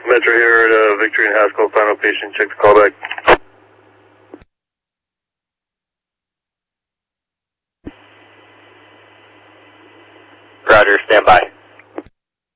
Metro here at Victory and Haskell, final patient, check the callback. Roger, stand by.